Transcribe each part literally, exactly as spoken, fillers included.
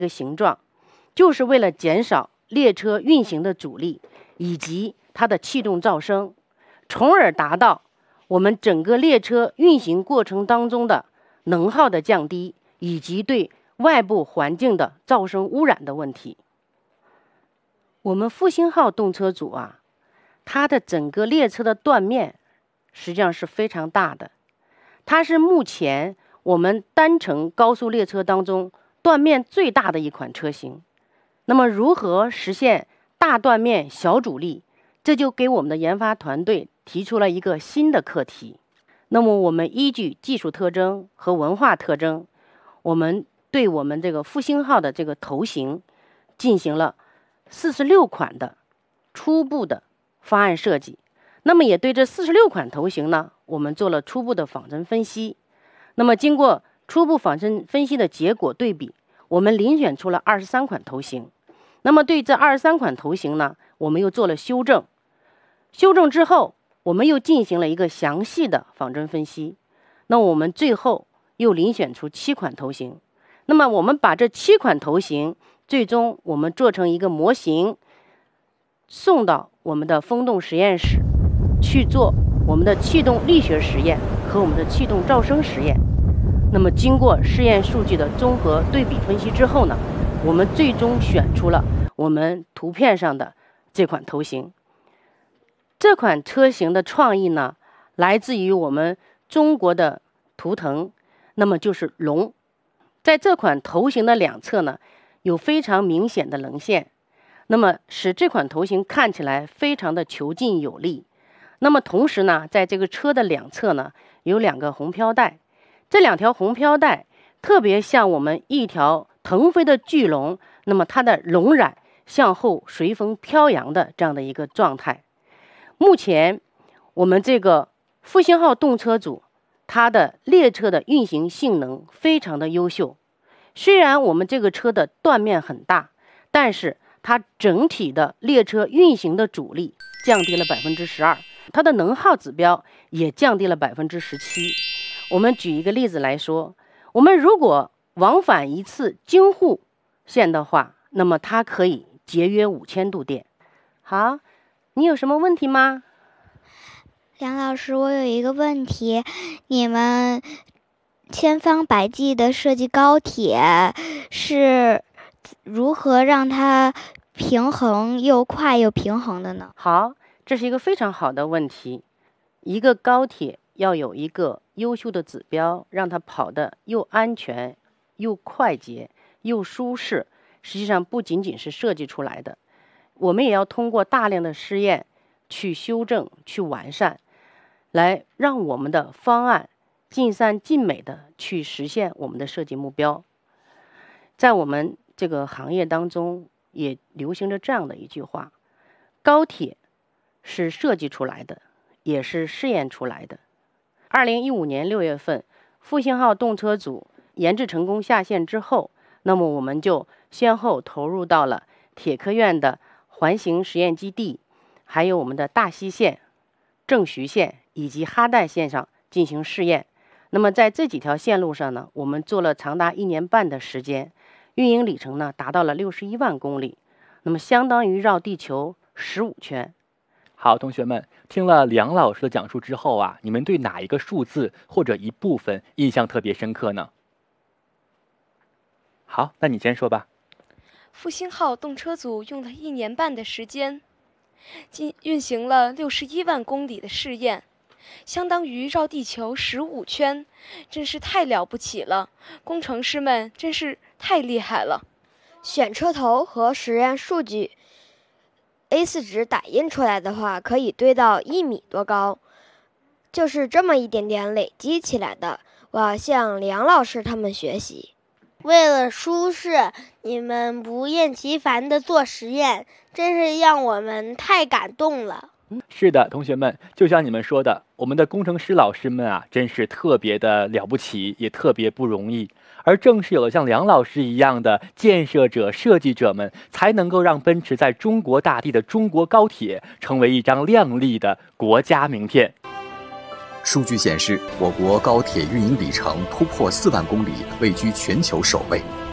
个形状，就是为了减少列车运行的阻力以及它的气动噪声，从而达到我们整个列车运行过程当中的能耗的降低，以及对外部环境的噪声污染的问题。我们复兴号动车组啊，它的整个列车的断面实际上是非常大的，它是目前我们单程高速列车当中断面最大的一款车型。那么如何实现大断面小阻力，这就给我们的研发团队提出了一个新的课题。那么我们依据技术特征和文化特征，我们对我们这个复兴号的这个头型进行了四十六款的初步的方案设计。那么也对这四十六款头型呢，我们做了初步的仿真分析。那么经过初步仿真分析的结果对比，我们遴选出了二十三款头型。那么对这二十三款头型呢，我们又做了修正。修正之后，我们又进行了一个详细的仿真分析。那我们最后又遴选出七款头型。那么我们把这七款头型最终我们做成一个模型，送到我们的风洞实验室去做我们的气动力学实验和我们的气动噪声实验。那么经过试验数据的综合对比分析之后呢，我们最终选出了我们图片上的这款头型。这款车型的创意呢，来自于我们中国的图腾，那么就是龙。在这款头型的两侧呢，有非常明显的棱线，那么使这款头型看起来非常的遒劲有力。那么同时呢，在这个车的两侧呢，有两个红飘带，这两条红飘带特别像我们一条腾飞的巨龙，那么它的龙苒向后随风飘扬的这样的一个状态。目前我们这个复兴号动车组，它的列车的运行性能非常的优秀。虽然我们这个车的断面很大，但是它整体的列车运行的阻力降低了百分之十二，它的能耗指标也降低了百分之十七。我们举一个例子来说，我们如果往返一次京沪线的话，那么它可以节约五千度电。好，你有什么问题吗？ 梁老师，我有一个问题，你们千方百计的设计高铁是如何让它平衡又快又平衡的呢？ 好，这是一个非常好的问题。一个高铁要有一个优秀的指标，让它跑得又安全又快捷又舒适，实际上不仅仅是设计出来的，我们也要通过大量的试验去修正去完善，来让我们的方案尽善尽美的去实现我们的设计目标。在我们这个行业当中也流行着这样的一句话，高铁是设计出来的，也是试验出来的。二零一五年六月份，复兴号动车组研制成功下线之后，那么我们就先后投入到了铁科院的环形实验基地，还有我们的大西线、正徐线以及哈代线上进行试验。那么在这几条线路上呢，我们做了长达一年半的时间，运营里程呢达到了六十一万公里，那么相当于绕地球十五圈。 好，同学们，听了梁老师的讲述之后啊，你们对哪一个数字或者一部分印象特别深刻呢？好，那你先说吧。 复兴号动车组用了一年半的时间，进运行了六十一万公里的试验，相当于绕地球十五圈，真是太了不起了！工程师们真是太厉害了。 选车头和实验数据 A 四 纸打印出来的话，可以堆到一米多高，就是这么一点点累积起来的。我要向梁老师他们学习。 为了舒适，你们不厌其烦地做实验，真是让我们太感动了。 是的，同学们，就像你们说的，我们的工程师老师们啊，真是特别的了不起，也特别不容易。而正是有了像梁老师一样的建设者、设计者们，才能够让奔驰在中国大地的中国高铁成为一张亮丽的国家名片。 数据显示，我国高铁运营里程突破四万公里，位居全球首位。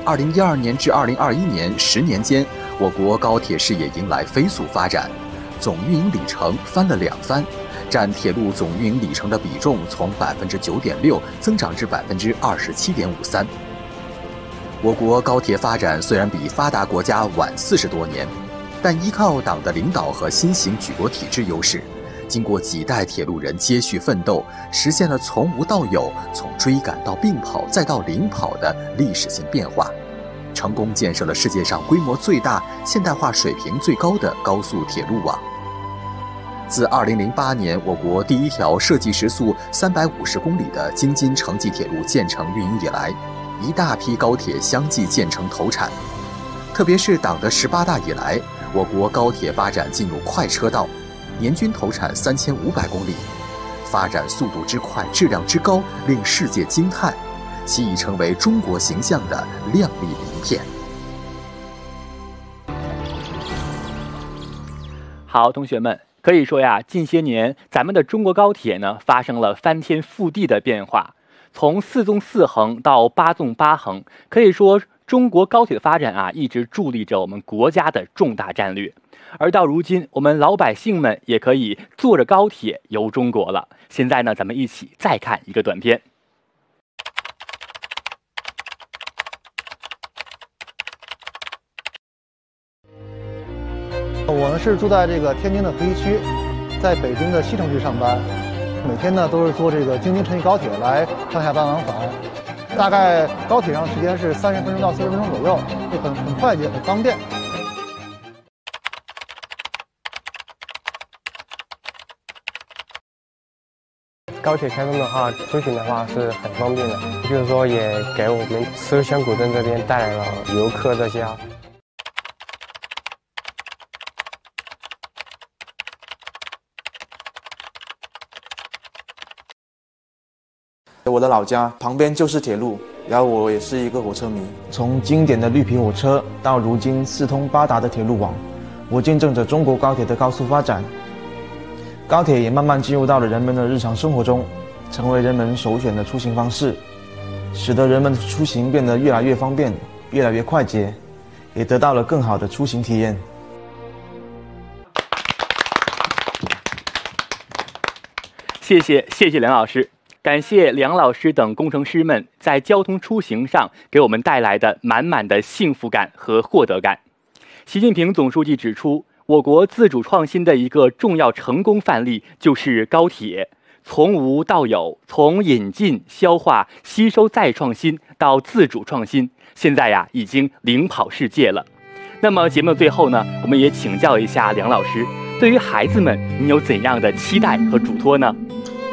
二零一二年至二零二一年十年间，我国高铁事业迎来飞速发展，总运营里程翻了两番，占铁路总运营里程的比重从百分之九点六增长至百分之二十七点五三。我国高铁发展虽然比发达国家晚四十多年，但依靠党的领导和新型举国体制优势，经过几代铁路人接续奋斗，实现了从无到有、从追赶到并跑再到领跑的历史性变化，成功建设了世界上规模最大、现代化水平最高的高速铁路网。自二零零八年我国第一条设计时速三百五十公里的京津城际铁路建成运营以来，一大批高铁相继建成投产。特别是党的十八大以来，我国高铁发展进入快车道，年均投产三千五百公里，发展速度之快、质量之高，令世界惊叹，其已成为中国形象的亮丽名片。 好，同学们，可以说呀，近些年咱们的中国高铁呢发生了翻天覆地的变化，从四纵四横到八纵八横，可以说中国高铁的发展啊，一直助力着我们国家的重大战略。而到如今，我们老百姓们也可以坐着高铁游中国了。现在呢，咱们一起再看一个短片。 我呢是住在这个天津的郫区，在北京的西城区上班，每天呢都是坐这个京津城际高铁来上下班往返，大概高铁上时间是三十分钟到四十分钟左右，就很很快捷，很方便。 高铁开通的话，出行的话是很方便的，就是说也给我们思乡古镇这边带来了游客这些。 我的老家旁边就是铁路，然后我也是一个火车迷。 从经典的绿皮火车到如今四通八达的铁路网，我见证着中国高铁的高速发展。高铁也慢慢进入到了人们的日常生活中，成为人们首选的出行方式，使得人们的出行变得越来越方便，越来越快捷，也得到了更好的出行体验。 谢谢，谢谢梁老师。感谢梁老师等工程师们在交通出行上给我们带来的满满的幸福感和获得感。习近平总书记指出，我国自主创新的一个重要成功范例就是高铁，从无到有，从引进、消化、吸收再创新到自主创新，现在呀已经领跑世界了。那么节目的最后呢，我们也请教一下梁老师，对于孩子们，你有怎样的期待和嘱托呢？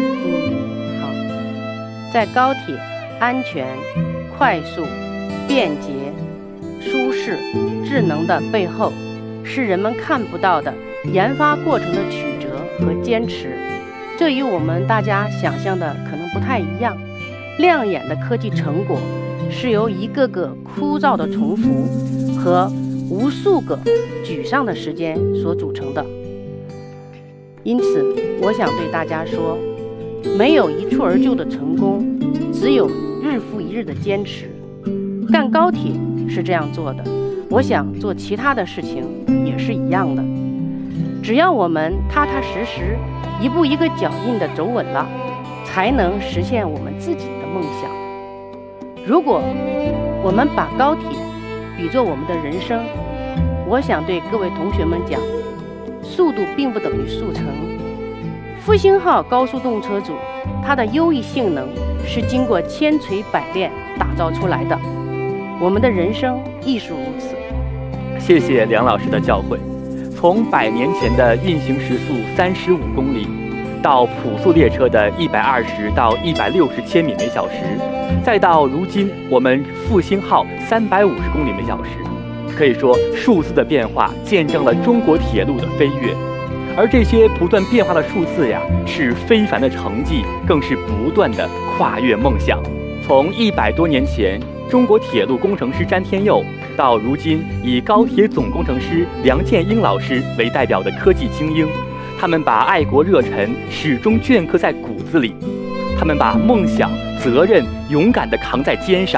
在高铁安全、快速、便捷、舒适、智能的背后，是人们看不到的研发过程的曲折和坚持，这与我们大家想象的可能不太一样。亮眼的科技成果是由一个个枯燥的重复和无数个沮丧的时间所组成的。因此，我想对大家说，没有一蹴而就的成功，只有日复一日的坚持。干高铁是这样做的，我想做其他的事情也是一样的。只要我们踏踏实实、一步一个脚印地走稳了，才能实现我们自己的梦想。如果我们把高铁比作我们的人生，我想对各位同学们讲，速度并不等于速成。复兴号高速动车组，它的优异性能是经过千锤百炼打造出来的。我们的人生亦是如此。 谢谢梁老师的教诲。从百年前的运行时速三十五公里，到普速列车的一百二十到一百六十千米每小时，再到如今我们复兴号三百五十公里每小时，可以说数字的变化见证了中国铁路的飞跃。而这些不断变化的数字呀，是非凡的成绩，更是不断的跨越梦想。从一百多年前中国铁路工程师詹天佑，到如今以高铁总工程师梁建英老师为代表的科技精英，他们把爱国热忱始终镌刻在骨子里，他们把梦想、责任勇敢地扛在肩上，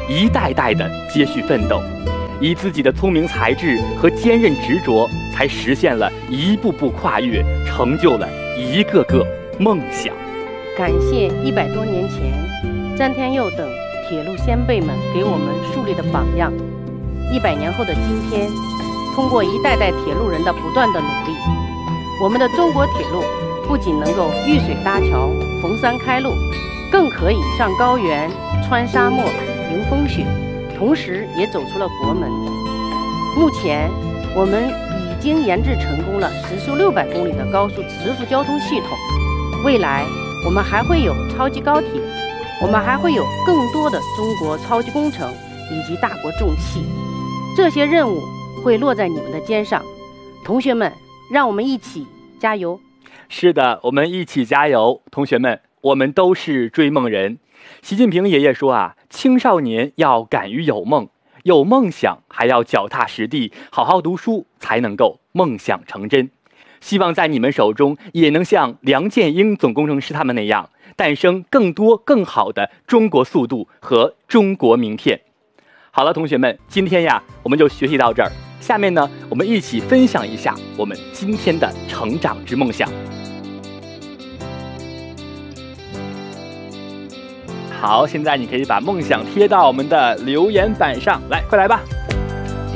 一代代的接续奋斗，以自己的聪明才智和坚韧执着，才实现了一步步跨越，成就了一个个梦想。 感谢一百多年前詹天佑等铁路先辈们给我们树立的榜样。一百年后的今天，通过一代代铁路人的不断的努力，我们的中国铁路不仅能够遇水搭桥、逢山开路，更可以上高原、穿沙漠、迎风雪，同时也走出了国门。目前，我们已经研制成功了时速六百公里的高速磁浮交通系统。未来，我们还会有超级高铁，我们还会有更多的中国超级工程以及大国重器。这些任务会落在你们的肩上，同学们，让我们一起加油！ 是的，我们一起加油，同学们，我们都是追梦人。习近平爷爷说啊，青少年要敢于有梦，有梦想还要脚踏实地，好好读书，才能够梦想成真。希望在你们手中也能像梁建英总工程师他们那样，诞生更多更好的中国速度和中国名片。好了，同学们，今天呀，我们就学习到这儿。下面呢，我们一起分享一下我们今天的成长之梦想。好，现在你可以把梦想贴到我们的留言板上来，快来吧。